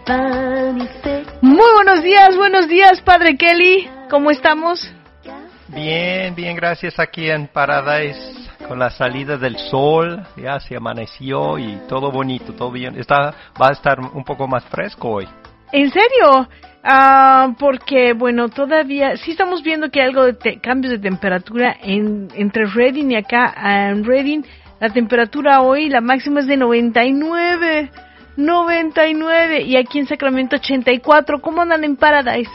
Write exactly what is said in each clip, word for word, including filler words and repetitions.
Muy buenos días, buenos días, Padre Kelly. ¿Cómo estamos? Bien, bien, gracias. Aquí en Paradise, con la salida del sol, ya se amaneció y todo bonito, todo bien. Está, va a estar un poco más fresco hoy. ¿En serio? Ah, porque, bueno, todavía sí estamos viendo que hay algo de te- cambios de temperatura en, entre Redding y acá. En Redding, la temperatura hoy, la máxima es de noventa y nueve. noventa y nueve. Y aquí en Sacramento, ochenta y cuatro. ¿Cómo andan en Paradise?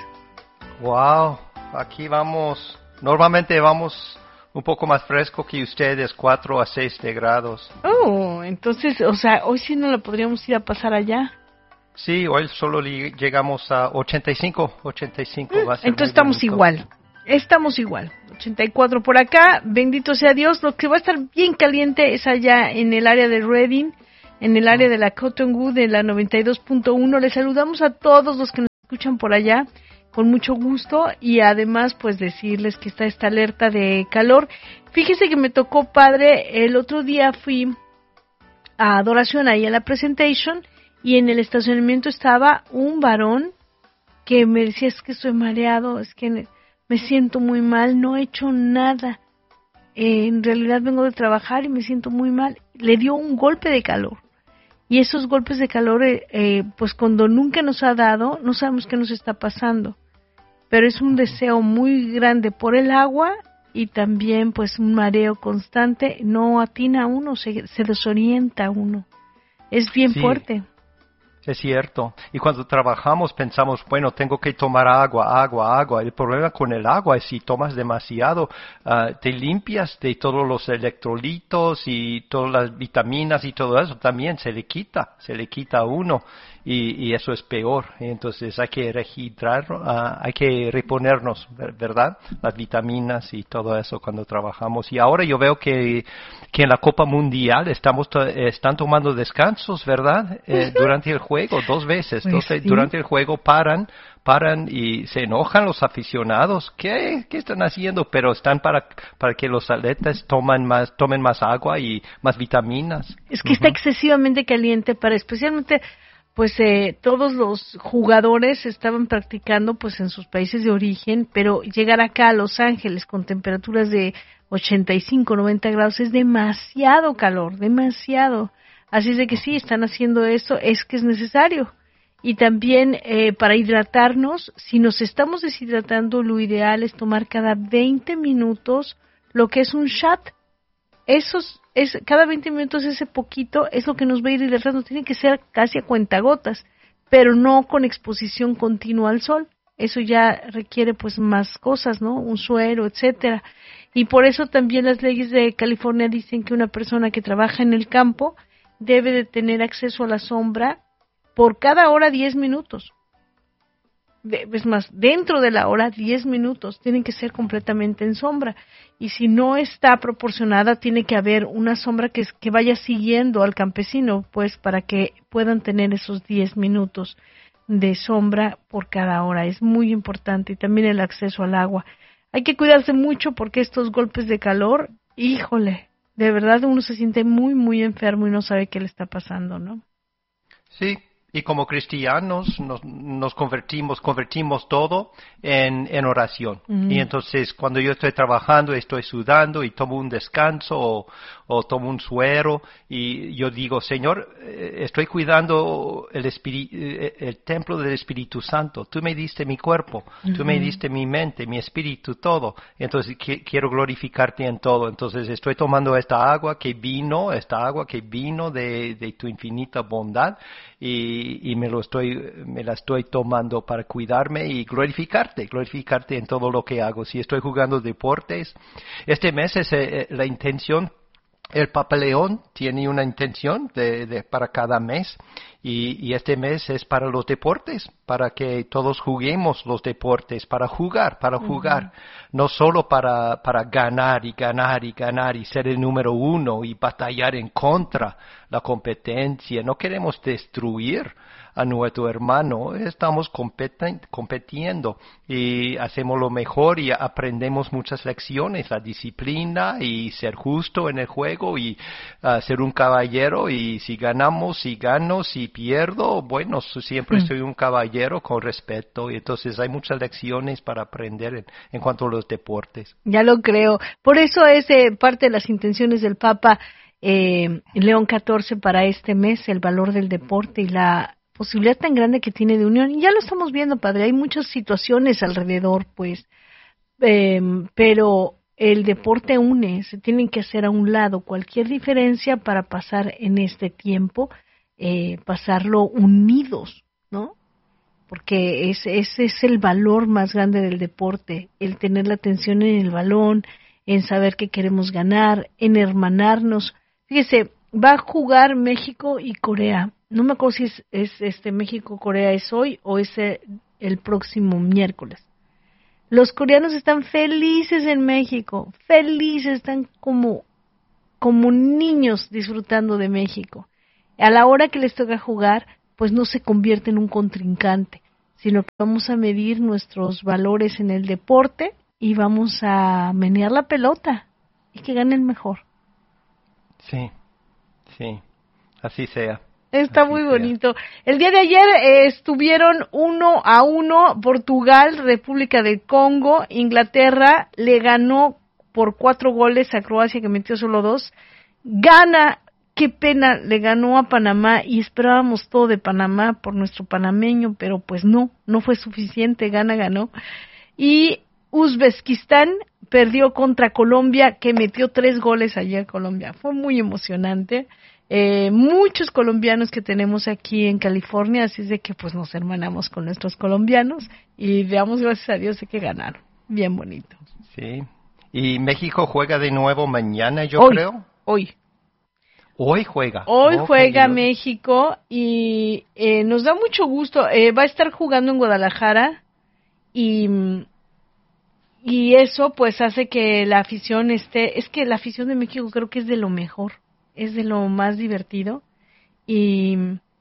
Wow, aquí vamos, normalmente vamos un poco más fresco que ustedes, cuatro a seis de grados. Oh, entonces, o sea, hoy sí no la podríamos ir a pasar allá. Sí, hoy solo li- llegamos a ochenta y cinco, ochenta y cinco va a ser. Entonces estamos bonito. igual, estamos igual, ochenta y cuatro por acá, bendito sea Dios. Lo que va a estar bien caliente es allá en el área de Redding, en el área de la Cottonwood, de la noventa y dos punto uno. Les saludamos a todos los que nos escuchan por allá, con mucho gusto, y además pues decirles que está esta alerta de calor. Fíjese que me tocó, padre, el otro día fui a adoración ahí a la presentation, y en el estacionamiento estaba un varón que me decía, es que estoy mareado, es que me siento muy mal, no he hecho nada. Eh, en realidad vengo de trabajar y me siento muy mal. Le dio un golpe de calor. Y esos golpes de calor, eh, eh, pues cuando nunca nos ha dado, no sabemos qué nos está pasando. Pero es un deseo muy grande por el agua y también pues un mareo constante. No atina a uno, se, se desorienta a uno. Es bien Sí. fuerte. Es cierto. Y cuando trabajamos pensamos, bueno, tengo que tomar agua, agua, agua. El problema con el agua es si tomas demasiado, uh, te limpias de todos los electrolitos y todas las vitaminas y todo eso. También se le quita, se le quita a uno. Y, y eso es peor. Entonces hay que registrar, uh, hay que reponernos, ¿verdad? Las vitaminas y todo eso cuando trabajamos. Y ahora yo veo que, que en la Copa Mundial estamos to- están tomando descansos, ¿verdad? Eh, durante el juego, dos veces. Pues Entonces, sí. durante el juego paran, paran y se enojan los aficionados. ¿Qué, qué están haciendo? Pero están para, para que los atletas tomen más, tomen más agua y más vitaminas. Es que está excesivamente caliente para especialmente, pues eh, todos los jugadores estaban practicando pues en sus países de origen, pero llegar acá a Los Ángeles con temperaturas de ochenta y cinco, noventa grados es demasiado calor, demasiado. Así es de que sí, están haciendo esto, es que es necesario. Y también eh, para hidratarnos, si nos estamos deshidratando, lo ideal es tomar cada veinte minutos lo que es un shot. Esos, es, cada veinte minutos ese poquito es lo que nos va a ir hidratando. Tiene que ser casi a cuentagotas, pero no con exposición continua al sol. Eso ya requiere pues más cosas, ¿no? Un suero, etcétera. Y por eso también las leyes de California dicen que una persona que trabaja en el campo debe de tener acceso a la sombra por cada hora diez minutos. De, es más, dentro de la hora diez minutos tienen que ser completamente en sombra. Y si no está proporcionada, tiene que haber una sombra que, que vaya siguiendo al campesino, pues para que puedan tener esos diez minutos de sombra por cada hora. Es muy importante. Y también el acceso al agua. Hay que cuidarse mucho porque estos golpes de calor, híjole, de verdad uno se siente muy, muy enfermo y no sabe qué le está pasando, ¿no? Sí. Y como cristianos nos, nos convertimos, convertimos todo en, en oración. Mm. Y entonces cuando yo estoy trabajando, estoy sudando y tomo un descanso o, o tomo un suero y yo digo, Señor, estoy cuidando el, espíritu, el templo del Espíritu Santo. Tú me diste mi cuerpo, uh-huh. Tú me diste mi mente, mi espíritu, todo. Entonces qu- quiero glorificarte en todo. Entonces estoy tomando esta agua que vino, esta agua que vino de, de tu infinita bondad y y me lo estoy, me la estoy tomando para cuidarme y glorificarte, glorificarte en todo lo que hago. Si estoy jugando deportes, este mes es eh, la intención. El Papa León tiene una intención de, de, para cada mes y, y este mes es para los deportes, para que todos juguemos los deportes, para jugar, para jugar, uh-huh. No solo para, para ganar y ganar y ganar y ser el número uno y batallar en contra la competencia. No queremos destruir a nuestro hermano, estamos competen- compitiendo y hacemos lo mejor y aprendemos muchas lecciones, la disciplina y ser justo en el juego y uh, ser un caballero, y si ganamos, si gano, si pierdo, bueno, siempre soy un caballero con respeto, y entonces hay muchas lecciones para aprender en, en cuanto a los deportes. Ya lo creo. Por eso es eh, parte de las intenciones del Papa eh, León catorce para este mes, el valor del deporte y la posibilidad tan grande que tiene de unión. Y ya lo estamos viendo, padre, hay muchas situaciones alrededor, pues, eh, pero el deporte une, se tienen que hacer a un lado cualquier diferencia para pasar en este tiempo, eh, pasarlo unidos, ¿no? Porque ese, ese es el valor más grande del deporte, el tener la atención en el balón, en saber que queremos ganar, en hermanarnos. Fíjese, va a jugar México y Corea. No me acuerdo si es, es este México-Corea es hoy o es el, el próximo miércoles. Los coreanos están felices en México, felices, están como, como niños disfrutando de México. A la hora que les toca jugar, pues no se convierte en un contrincante, sino que vamos a medir nuestros valores en el deporte y vamos a menear la pelota y que gane el mejor. Sí, sí, así sea. Está así muy sea. bonito. El día de ayer eh, estuvieron uno a uno Portugal, República del Congo, Inglaterra le ganó por cuatro goles a Croacia, que metió solo dos. Gana, qué pena, le ganó a Panamá y esperábamos todo de Panamá por nuestro panameño, pero pues no, no fue suficiente, gana, ganó. Y Uzbekistán perdió contra Colombia, que metió tres goles ayer Colombia. Fue muy emocionante. Eh, muchos colombianos que tenemos aquí en California, así es de que pues nos hermanamos con nuestros colombianos y damos gracias a Dios de que ganaron. Bien bonito. Sí. Y México juega de nuevo mañana, yo hoy, creo. Hoy. Hoy juega. Hoy okay. juega México y eh, nos da mucho gusto. Eh, va a estar jugando en Guadalajara y, y eso pues hace que la afición esté... Es que la afición de México creo que es de lo mejor, es de lo más divertido y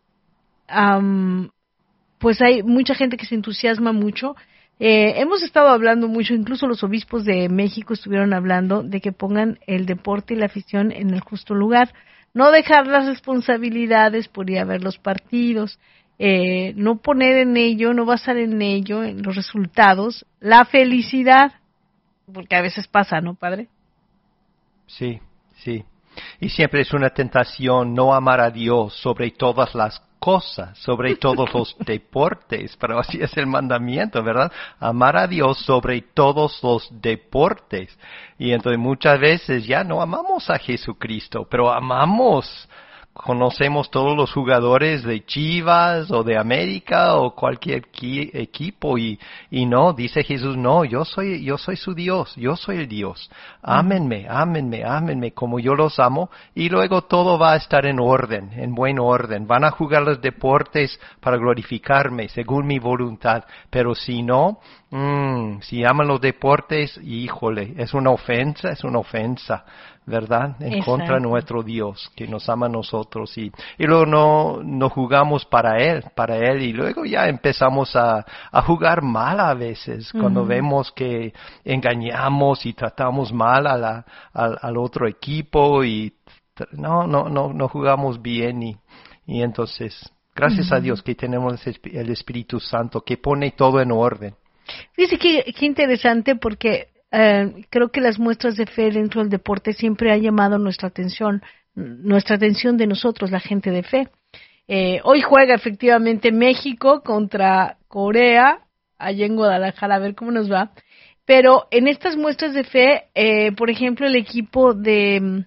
um, pues hay mucha gente que se entusiasma mucho. Eh, hemos estado hablando mucho, incluso los obispos de México estuvieron hablando de que pongan el deporte y la afición en el justo lugar. No dejar las responsabilidades por ir a ver los partidos, eh, no poner en ello, no basar en ello, en los resultados, la felicidad, porque a veces pasa, ¿no, padre? Sí, sí. Y siempre es una tentación no amar a Dios sobre todas las cosas, sobre todos los deportes, pero así es el mandamiento, ¿verdad? Amar a Dios sobre todos los deportes. Y entonces muchas veces ya no amamos a Jesucristo, pero amamos, conocemos todos los jugadores de Chivas o de América o cualquier qui- equipo y, y no, dice Jesús, no, yo soy, yo soy su Dios, yo soy el Dios. Ámenme, ámenme, ámenme como yo los amo y luego todo va a estar en orden, en buen orden. Van a jugar los deportes para glorificarme según mi voluntad, pero si no, mmm, si aman los deportes, híjole, es una ofensa, es una ofensa. ¿Verdad? En Exacto. Contra de nuestro Dios, que nos ama a nosotros. Y, y luego no, no jugamos para Él, para Él, y luego ya empezamos a, a jugar mal a veces, uh-huh. Cuando vemos que engañamos y tratamos mal a la, al, al otro equipo, y no, no, no, no jugamos bien, y, y entonces, gracias uh-huh. a Dios que tenemos el Espíritu Santo, que pone todo en orden. Fíjese qué, qué interesante, porque Uh, creo que las muestras de fe dentro del deporte siempre han llamado nuestra atención, nuestra atención de nosotros, la gente de fe. Eh, hoy juega efectivamente México contra Corea, allá en Guadalajara, a ver cómo nos va. Pero en estas muestras de fe, eh, por ejemplo, el equipo de um,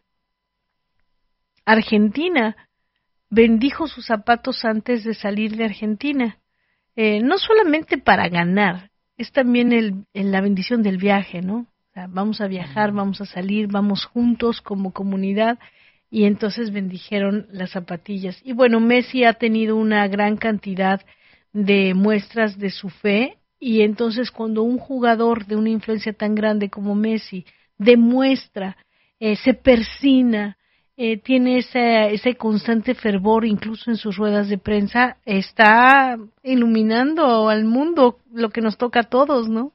Argentina bendijo sus zapatos antes de salir de Argentina. Eh, no solamente para ganar, es también el, el, la bendición del viaje, ¿no? O sea, vamos a viajar, vamos a salir, vamos juntos como comunidad, y entonces bendijeron las zapatillas. Y bueno, Messi ha tenido una gran cantidad de muestras de su fe, y entonces cuando un jugador de una influencia tan grande como Messi demuestra, eh, se persina, eh, tiene ese, ese constante fervor, incluso en sus ruedas de prensa, está iluminando al mundo, lo que nos toca a todos, ¿no?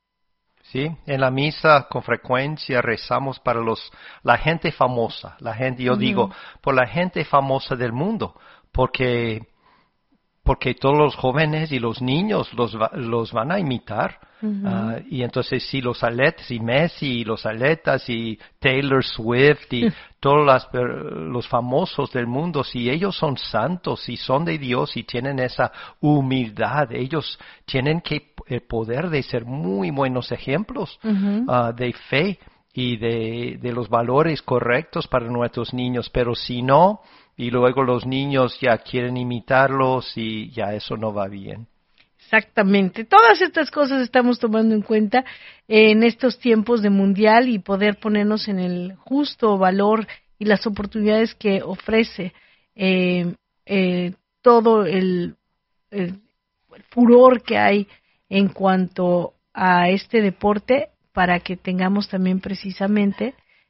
Sí, en la misa con frecuencia rezamos para los la gente famosa, la gente, yo uh-huh. digo, por la gente famosa del mundo, porque porque todos los jóvenes y los niños los va, los van a imitar. Uh-huh. Uh, y entonces si los atletas y Messi y los atletas y Taylor Swift y todos las, los famosos del mundo, si ellos son santos y son de Dios y tienen esa humildad, ellos tienen que el poder de ser muy buenos ejemplos uh-huh. uh, de fe y de, de los valores correctos para nuestros niños, pero si no, y luego los niños ya quieren imitarlos y ya eso no va bien. Exactamente. Todas estas cosas estamos tomando en cuenta en estos tiempos de mundial y poder ponernos en el justo valor y las oportunidades que ofrece eh, eh, todo el, el, el furor que hay en cuanto a este deporte para que tengamos también precisamente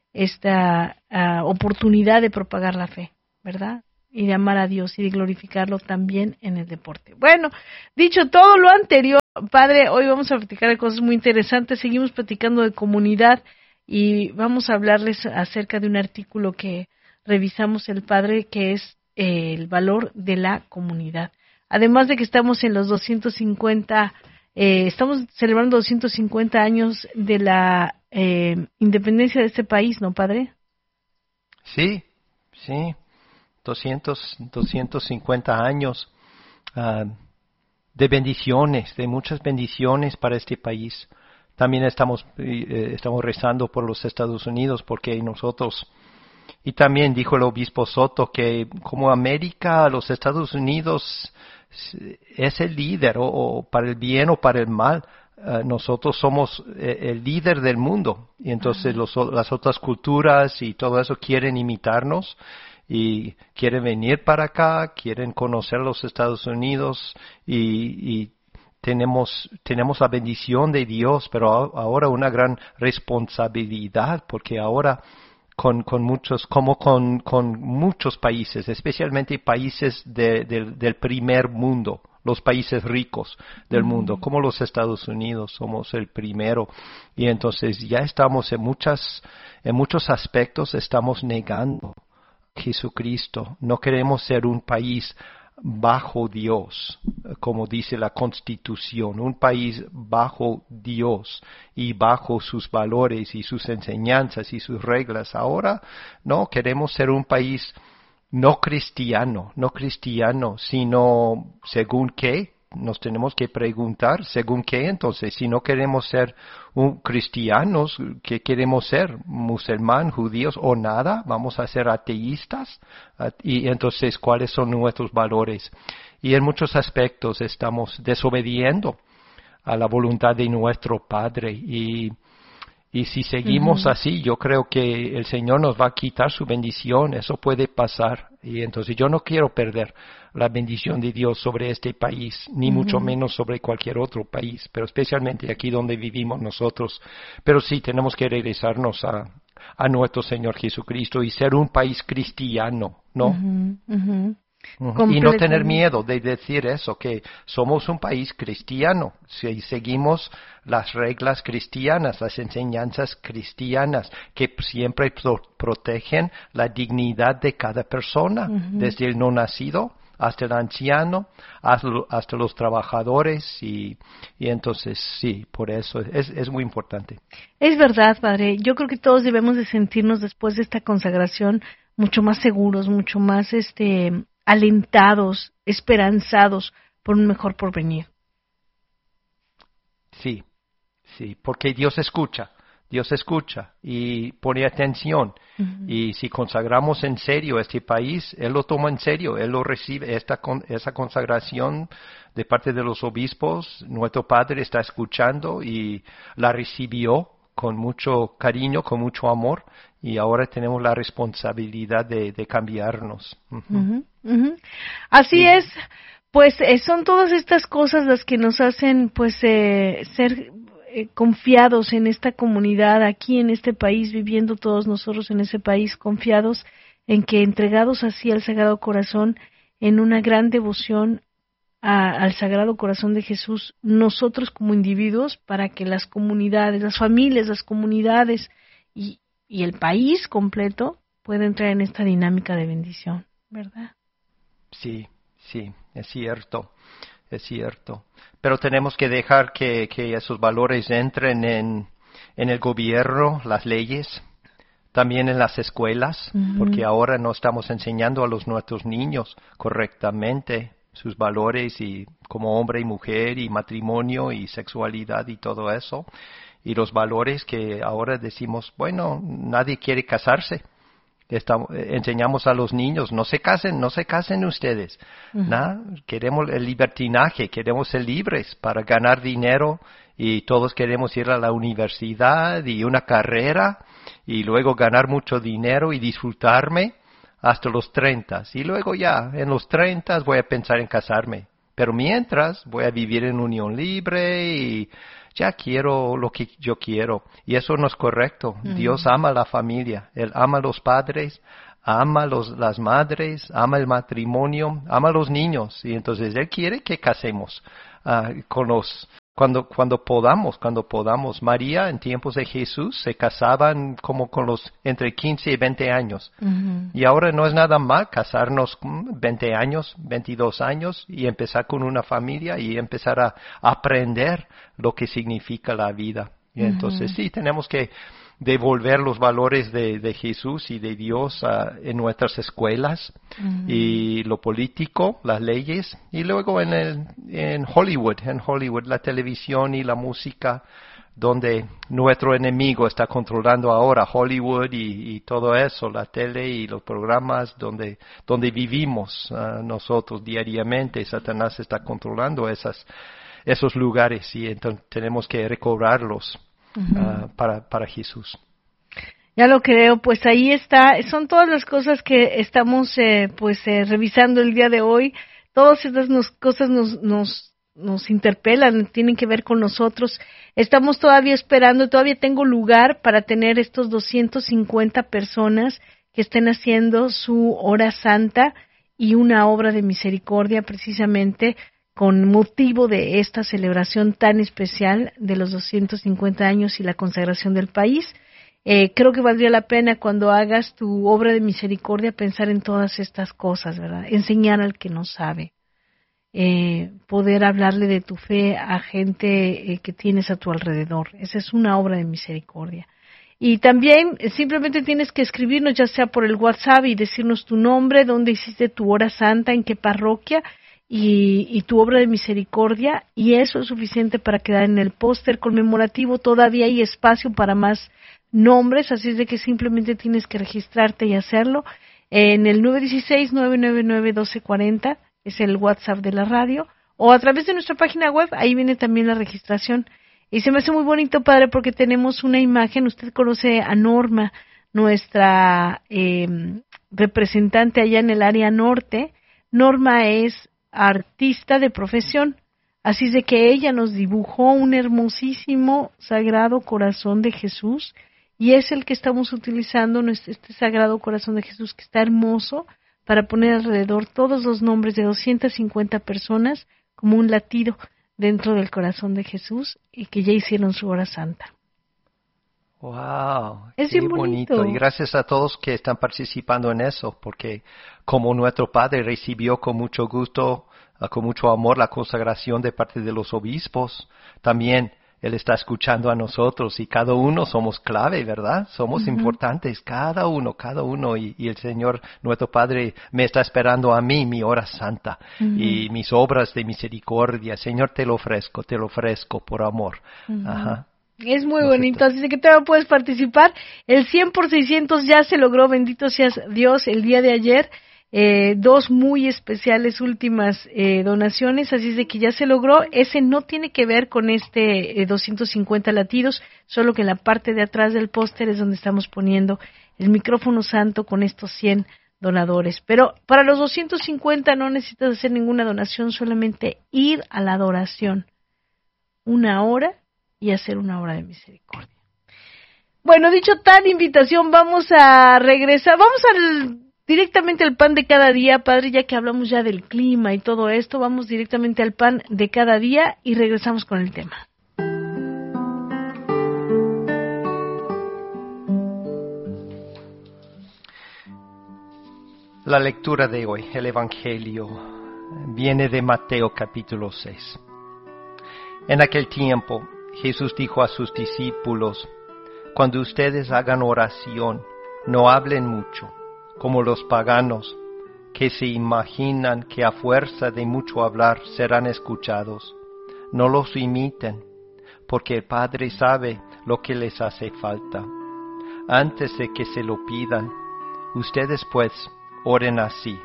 esta uh, oportunidad de propagar la fe, ¿verdad? Y de amar a Dios y de glorificarlo también en el deporte. Bueno, dicho todo lo anterior, Padre, hoy vamos a platicar de cosas muy interesantes, seguimos platicando de comunidad y vamos a hablarles acerca de un artículo que revisamos el Padre, que es eh, el valor de la comunidad. Además de que estamos en los doscientos cincuenta, eh, estamos celebrando doscientos cincuenta años de la eh, independencia de este país, ¿no, Padre? Sí, sí. doscientos, doscientos cincuenta años uh, de bendiciones, de muchas bendiciones para este país. También estamos, eh, estamos rezando por los Estados Unidos porque nosotros, y también dijo el obispo Soto que como América, los Estados Unidos es el líder, o, o para el bien o para el mal. Uh, nosotros somos eh, el líder del mundo y entonces los, las otras culturas y todo eso quieren imitarnos y quieren venir para acá, quieren conocer los Estados Unidos y, y tenemos, tenemos la bendición de Dios, pero ahora una gran responsabilidad porque ahora con, con muchos, como con, con muchos países, especialmente países de, de, del primer mundo, los países ricos del mm. mundo, como los Estados Unidos, somos el primero y entonces ya estamos en muchas, en muchos aspectos estamos negando Jesucristo. No queremos ser un país bajo Dios, como dice la Constitución, un país bajo Dios y bajo sus valores y sus enseñanzas y sus reglas. Ahora no queremos ser un país no cristiano, no cristiano, sino según qué. Nos tenemos que preguntar, ¿según qué? Entonces, si no queremos ser un cristianos, ¿qué queremos ser? ¿Musulmán, judíos o nada? ¿Vamos a ser ateístas? Y entonces, ¿cuáles son nuestros valores? Y en muchos aspectos estamos desobediendo a la voluntad de nuestro Padre. Y, y si seguimos uh-huh. así, yo creo que el Señor nos va a quitar su bendición. Eso puede pasar. Y entonces yo no quiero perder la bendición de Dios sobre este país, ni uh-huh. mucho menos sobre cualquier otro país, pero especialmente aquí donde vivimos nosotros. Pero sí, tenemos que regresarnos a, a nuestro Señor Jesucristo y ser un país cristiano, ¿no? Uh-huh. Uh-huh. Uh-huh. Y no tener miedo de decir eso, que somos un país cristiano, si seguimos las reglas cristianas, las enseñanzas cristianas, que siempre pro- protegen la dignidad de cada persona, uh-huh. desde el no nacido hasta el anciano, hasta, hasta los trabajadores, y, y entonces sí, por eso es, es muy importante. Es verdad, Padre, yo creo que todos debemos de sentirnos después de esta consagración mucho más seguros, mucho más este alentados, esperanzados por un mejor porvenir. Sí, sí, porque Dios escucha, Dios escucha y pone atención. Uh-huh. Y si consagramos en serio este país, Él lo toma en serio, Él lo recibe, esta con, esa consagración de parte de los obispos, nuestro Padre está escuchando y la recibió con mucho cariño, con mucho amor, y ahora tenemos la responsabilidad de, de cambiarnos. Uh-huh. Uh-huh, uh-huh. Así sí. es, pues eh, son todas estas cosas las que nos hacen pues eh, ser eh, confiados en esta comunidad, aquí en este país, viviendo todos nosotros en ese país, confiados en que entregados así al Sagrado Corazón, en una gran devoción a, al Sagrado Corazón de Jesús, nosotros como individuos, para que las comunidades, las familias, las comunidades y, y el país completo pueda entrar en esta dinámica de bendición, ¿verdad? Sí, sí, es cierto, es cierto. Pero tenemos que dejar que, que esos valores entren en, en el gobierno, las leyes, también en las escuelas, uh-huh. porque ahora no estamos enseñando a los nuestros niños correctamente sus valores y como hombre y mujer y matrimonio y sexualidad y todo eso. Y los valores que ahora decimos, bueno, nadie quiere casarse. Estamos, enseñamos a los niños, no se casen, no se casen ustedes. Uh-huh. ¿no? Queremos el libertinaje, queremos ser libres para ganar dinero y todos queremos ir a la universidad y una carrera y luego ganar mucho dinero y disfrutarme hasta los treinta. Y luego ya, en los treinta voy a pensar en casarme. Pero mientras voy a vivir en unión libre y ya quiero lo que yo quiero. Y eso no es correcto. Uh-huh. Dios ama a la familia. Él ama a los padres, ama a los, las madres, ama el matrimonio, ama a los niños. Y entonces Él quiere que casemos uh, con los... Cuando, cuando podamos, cuando podamos. María en tiempos de Jesús se casaban como con los entre quince y veinte años. Uh-huh. Y ahora no es nada mal casarnos veinte años, veintidós años y empezar con una familia y empezar a aprender lo que significa la vida. Y uh-huh. entonces sí, tenemos que devolver los valores de, de Jesús y de Dios uh, en nuestras escuelas uh-huh. y lo político, las leyes y luego en el en Hollywood, en Hollywood la televisión y la música donde nuestro enemigo está controlando ahora Hollywood y, y todo eso, la tele y los programas donde donde vivimos uh, nosotros diariamente. Satanás está controlando esas esos lugares y entonces tenemos que recobrarlos. Uh-huh. Uh, para, para Jesús. Ya lo creo, pues ahí está, son todas las cosas que estamos eh, pues eh, revisando el día de hoy. Todas estas nos, cosas nos, nos, nos interpelan, tienen que ver con nosotros. Estamos todavía esperando, todavía tengo lugar para tener estos doscientas cincuenta personas que estén haciendo su hora santa y una obra de misericordia precisamente con motivo de esta celebración tan especial de los doscientos cincuenta años y la consagración del país. Eh, creo que valdría la pena cuando hagas tu obra de misericordia pensar en todas estas cosas, ¿verdad? Enseñar al que no sabe, eh, poder hablarle de tu fe a gente eh, que tienes a tu alrededor. Esa es una obra de misericordia. Y también eh, simplemente tienes que escribirnos, ya sea por el WhatsApp y decirnos tu nombre, dónde hiciste tu hora santa, en qué parroquia, Y, y tu obra de misericordia, y eso es suficiente para quedar en el póster conmemorativo. Todavía hay espacio para más nombres, así es de que simplemente tienes que registrarte y hacerlo en el nueve uno seis, nueve nueve nueve, uno dos cuatro cero, es el WhatsApp de la radio, o a través de nuestra página web, ahí viene también la registración. Y se me hace muy bonito, padre, porque tenemos una imagen. Usted conoce a Norma, nuestra eh, representante allá en el área norte. Norma es artista de profesión, así es de que ella nos dibujó un hermosísimo Sagrado Corazón de Jesús y es el que estamos utilizando, este Sagrado Corazón de Jesús que está hermoso, para poner alrededor todos los nombres de doscientas cincuenta personas como un latido dentro del corazón de Jesús y que ya hicieron su hora santa. Wow, es qué bien bonito. bonito. Y gracias a todos que están participando en eso, porque como nuestro Padre recibió con mucho gusto, uh, con mucho amor la consagración de parte de los obispos, también Él está escuchando a nosotros y cada uno somos clave, ¿verdad? Somos uh-huh. importantes, cada uno, cada uno. Y, y el Señor, nuestro Padre, me está esperando a mí, mi hora santa uh-huh. y mis obras de misericordia. Señor, te lo ofrezco, te lo ofrezco por amor. Uh-huh. Ajá. Es muy bonito, así que todavía puedes participar. El cien por seiscientos ya se logró, bendito seas Dios, el día de ayer. Eh, dos muy especiales últimas eh, donaciones, así es de que ya se logró. Ese no tiene que ver con este eh, doscientos cincuenta latidos, solo que en la parte de atrás del póster es donde estamos poniendo el micrófono santo con estos cien donadores. Pero para los doscientos cincuenta no necesitas hacer ninguna donación, solamente ir a la adoración una hora y hacer una obra de misericordia. Bueno, dicho tal invitación, vamos a regresar, vamos al directamente al pan de cada día, Padre, ya que hablamos ya del clima y todo esto, vamos directamente al pan de cada día y regresamos con el tema. La lectura de hoy, el Evangelio, viene de Mateo capítulo seis. En aquel tiempo, Jesús dijo a sus discípulos: cuando ustedes hagan oración, no hablen mucho, como los paganos, que se imaginan que a fuerza de mucho hablar serán escuchados. No los imiten, porque el Padre sabe lo que les hace falta. Antes de que se lo pidan, ustedes pues oren así: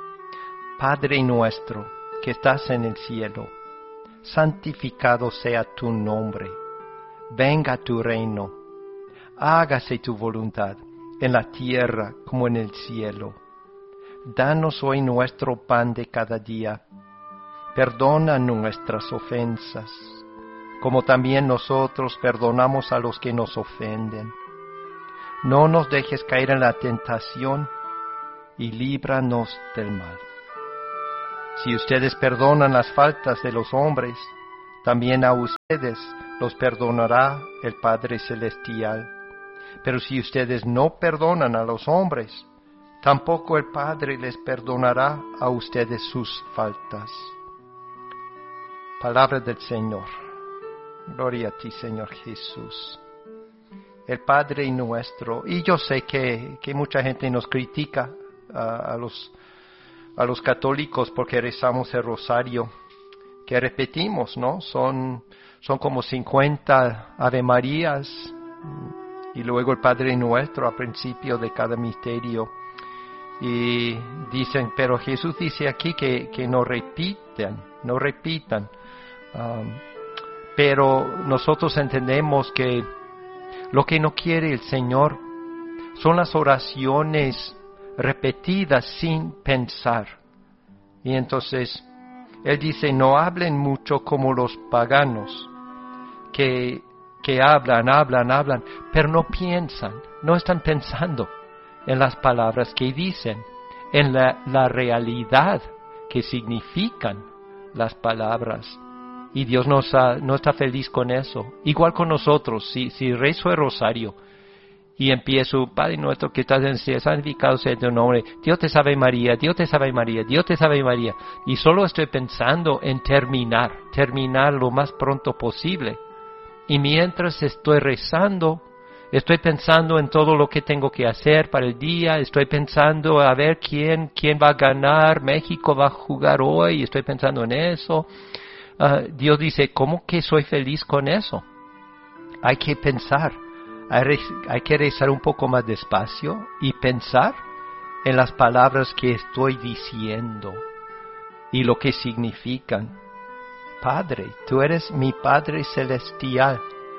Padre nuestro, que estás en el cielo, santificado sea tu nombre. Venga tu reino. Hágase tu voluntad, en la tierra como en el cielo. Danos hoy nuestro pan de cada día. Perdona nuestras ofensas, como también nosotros perdonamos a los que nos ofenden. No nos dejes caer en la tentación, y líbranos del mal. Si ustedes perdonan las faltas de los hombres, también a ustedes los perdonará el Padre Celestial. Pero si ustedes no perdonan a los hombres, tampoco el Padre les perdonará a ustedes sus faltas. Palabra del Señor. Gloria a ti, Señor Jesús. El Padre nuestro, y yo sé que, que mucha gente nos critica a, a, los, a los católicos porque rezamos el rosario, que repetimos, ¿no? Son, son como cincuenta Ave Marías, y luego el Padre Nuestro al principio de cada misterio. Y dicen, pero Jesús dice aquí que, que no repiten, no repitan. Um, pero nosotros entendemos que lo que no quiere el Señor son las oraciones repetidas sin pensar. Y entonces Él dice, no hablen mucho como los paganos, que, que hablan, hablan, hablan, pero no piensan, no están pensando en las palabras que dicen, en la, la realidad que significan las palabras. Y Dios no está, no está feliz con eso. Igual con nosotros, si, si rezo el rosario y empiezo, Padre nuestro que estás en el cielo, santificado sea tu nombre, Dios te salve María, Dios te salve María, Dios te salve María, y solo estoy pensando en terminar, terminar lo más pronto posible. Y mientras estoy rezando, estoy pensando en todo lo que tengo que hacer para el día, estoy pensando a ver quién, quién va a ganar, México va a jugar hoy, estoy pensando en eso. Uh, Dios dice, ¿cómo que soy feliz con eso? Hay que pensar, hay, re, hay que rezar un poco más despacio y pensar en las palabras que estoy diciendo y lo que significan. Padre, tú eres mi Padre Celestial.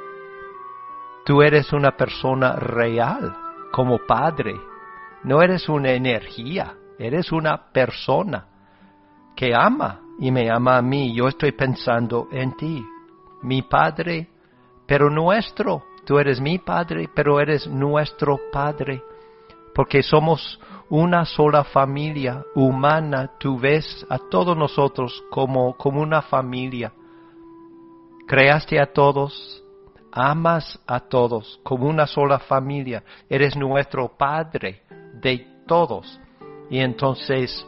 Tú eres una persona real como Padre. No eres una energía, eres una persona que ama. Y me ama a mí, yo estoy pensando en ti, mi Padre, pero nuestro. Tú eres mi Padre, pero eres nuestro Padre, porque somos una sola familia humana. Tú ves a todos nosotros como, como una familia. Creaste a todos, amas a todos como una sola familia. Eres nuestro Padre de todos. Y entonces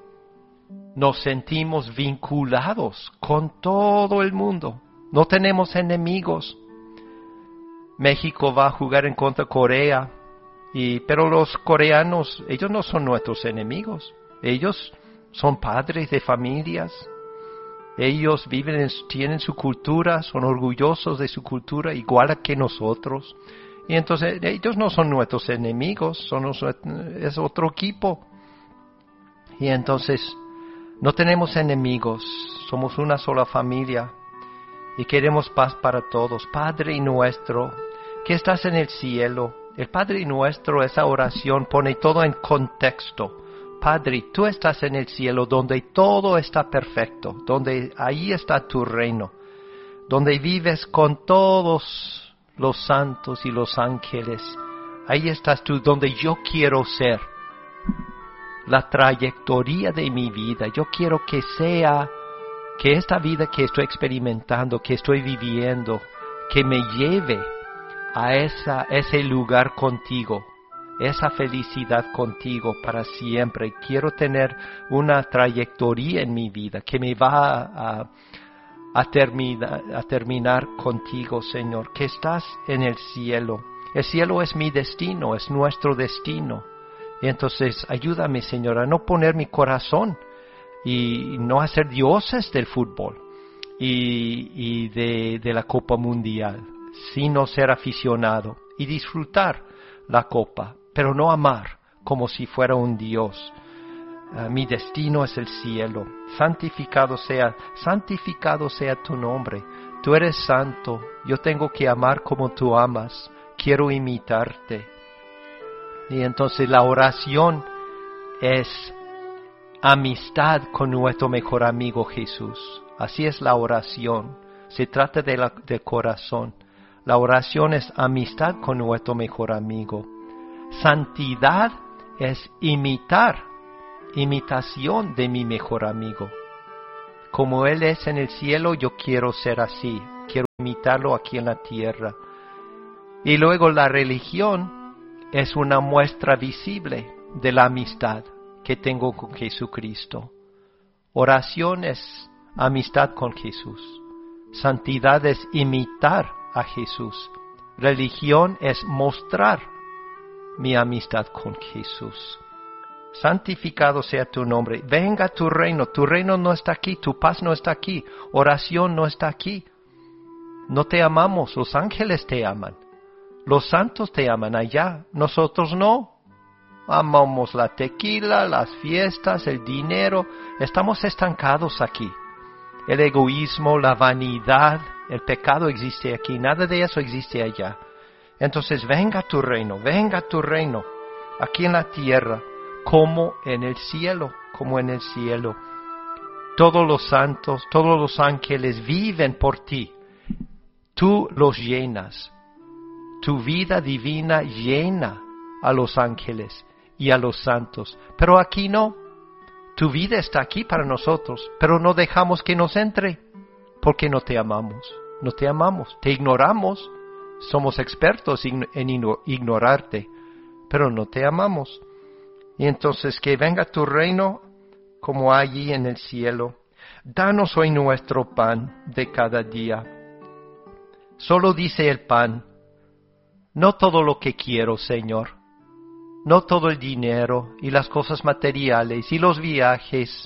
nos sentimos vinculados con todo el mundo. No tenemos enemigos. México va a jugar en contra de Corea, y, pero los coreanos, ellos no son nuestros enemigos. Ellos son padres de familias. Ellos viven, en, tienen su cultura, son orgullosos de su cultura, igual que nosotros. Y entonces ellos no son nuestros enemigos, son, es otro equipo. Y entonces no tenemos enemigos, somos una sola familia y queremos paz para todos. Padre nuestro, que estás en el cielo. El Padre nuestro, esa oración pone todo en contexto. Padre, tú estás en el cielo donde todo está perfecto, donde ahí está tu reino, donde vives con todos los santos y los ángeles. Ahí estás tú, donde yo quiero ser. la trayectoria de mi vida. Yo quiero que sea, que esta vida que estoy experimentando, que estoy viviendo, que me lleve a esa, ese lugar contigo, esa felicidad contigo para siempre. Quiero tener una trayectoria en mi vida que me va a, a, terminar, a terminar contigo, Señor, que estás en el cielo. El cielo es mi destino, es nuestro destino. Y entonces ayúdame, Señor, a no poner mi corazón y no hacer dioses del fútbol y, y de, de la Copa Mundial, sino ser aficionado y disfrutar la copa, pero no amar como si fuera un Dios. Uh, mi destino es el cielo. Santificado sea, santificado sea tu nombre. Tú eres santo. Yo tengo que amar como tú amas. Quiero imitarte. Y entonces la oración es amistad con nuestro mejor amigo Jesús. Así es la oración. Se trata de la, del corazón. La oración es amistad con nuestro mejor amigo. Santidad es imitar, imitación de mi mejor amigo. Como Él es en el cielo, yo quiero ser así. Quiero imitarlo aquí en la tierra. Y luego la religión es una muestra visible de la amistad que tengo con Jesucristo. Oración es amistad con Jesús. Santidad es imitar a Jesús. Religión es mostrar mi amistad con Jesús. Santificado sea tu nombre. Venga tu reino. Tu reino no está aquí. Tu paz no está aquí. Oración no está aquí. No te amamos. Los ángeles te aman. Los santos te aman allá. Nosotros no. Amamos la tequila, las fiestas, el dinero. Estamos estancados aquí. El egoísmo, la vanidad, el pecado existe aquí. Nada de eso existe allá. Entonces venga tu reino, venga tu reino, aquí en la tierra, como en el cielo, como en el cielo. Todos los santos, todos los ángeles viven por ti. Tú los llenas. Tu vida divina llena a los ángeles y a los santos. Pero aquí no. Tu vida está aquí para nosotros, pero no dejamos que nos entre, porque no te amamos. No te amamos, te ignoramos. Somos expertos en ignorarte, pero no te amamos. Y entonces que venga tu reino como allí en el cielo. Danos hoy nuestro pan de cada día. Solo dice el pan, no todo lo que quiero, Señor. No todo el dinero y las cosas materiales y los viajes.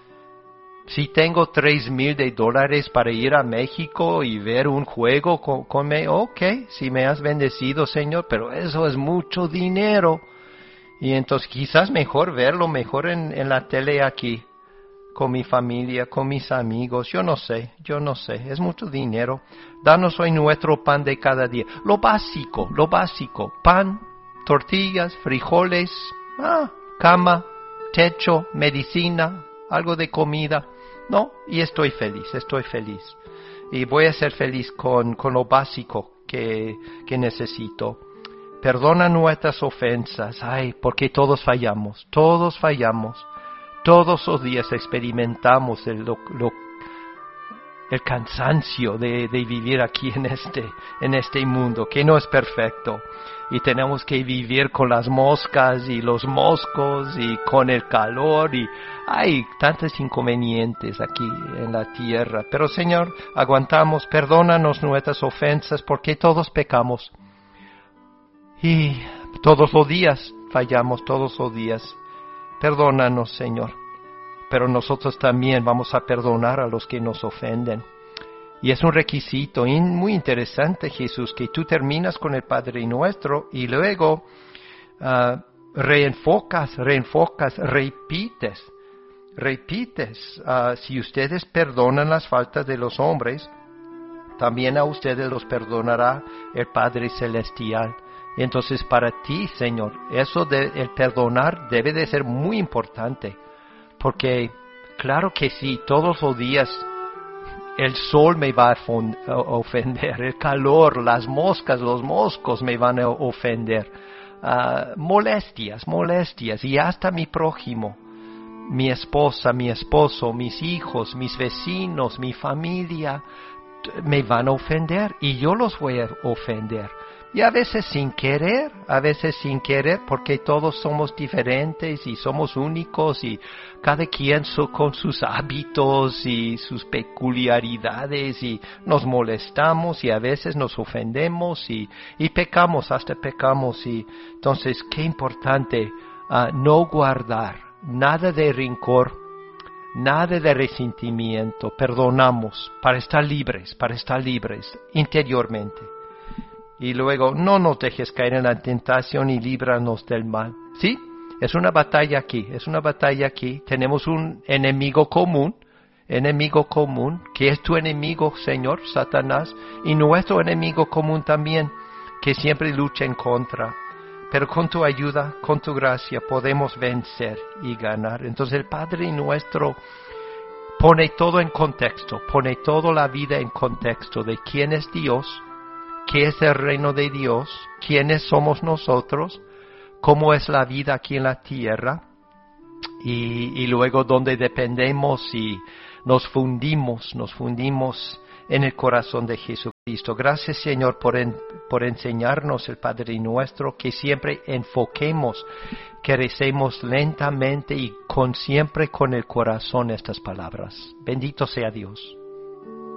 Si tengo tres mil de dólares para ir a México y ver un juego con, con ok, si me has bendecido, Señor, pero eso es mucho dinero. Y entonces quizás mejor verlo mejor en, en la tele aquí, con mi familia, con mis amigos, yo no sé, yo no sé, es mucho dinero. Danos hoy nuestro pan de cada día. Lo básico, lo básico, pan, tortillas, frijoles, ah, cama, techo, medicina, algo de comida. No, y estoy feliz, estoy feliz. Y voy a ser feliz con, con lo básico que, que necesito. Perdona nuestras ofensas, ay, porque todos fallamos, todos fallamos. Todos los días experimentamos el, lo, lo, el cansancio de, de vivir aquí en este, en este mundo, que no es perfecto. Y tenemos que vivir con las moscas y los moscos y con el calor y hay tantos inconvenientes aquí en la tierra. Pero Señor, aguantamos, perdónanos nuestras ofensas porque todos pecamos. Y todos los días fallamos, todos los días. Perdónanos, Señor. Pero nosotros también vamos a perdonar a los que nos ofenden. Y es un requisito muy interesante, Jesús, que tú terminas con el Padre Nuestro y luego uh, reenfocas, reenfocas, repites, repites. Uh, si ustedes perdonan las faltas de los hombres, también a ustedes los perdonará el Padre Celestial. Entonces para ti, Señor, eso de el perdonar debe de ser muy importante, porque claro que sí, todos los días el sol me va a ofender, el calor, las moscas, los moscos me van a ofender. uh, molestias, molestias, y hasta mi prójimo, mi esposa, mi esposo, mis hijos, mis vecinos, mi familia, me van a ofender y yo los voy a ofender. Y a veces sin querer, a veces sin querer, porque todos somos diferentes y somos únicos y cada quien su, con sus hábitos y sus peculiaridades y nos molestamos y a veces nos ofendemos y, y pecamos, hasta pecamos. Y entonces, qué importante uh, no guardar nada de rencor, nada de resentimiento, perdonamos para estar libres, para estar libres interiormente. Y luego, no nos dejes caer en la tentación y líbranos del mal. ¿Sí? Es una batalla aquí, es una batalla aquí. Tenemos un enemigo común, enemigo común, que es tu enemigo, Señor, Satanás, y nuestro enemigo común también, que siempre lucha en contra. Pero con tu ayuda, con tu gracia, podemos vencer y ganar. Entonces el Padre nuestro pone todo en contexto, pone toda la vida en contexto de quién es Dios, qué es el reino de Dios, quiénes somos nosotros, cómo es la vida aquí en la tierra, y, y luego donde dependemos y nos fundimos, nos fundimos en el corazón de Jesucristo. Gracias, Señor, por, en, por enseñarnos el Padre nuestro, que siempre enfoquemos, que recemos lentamente y con siempre con el corazón estas palabras. Bendito sea Dios.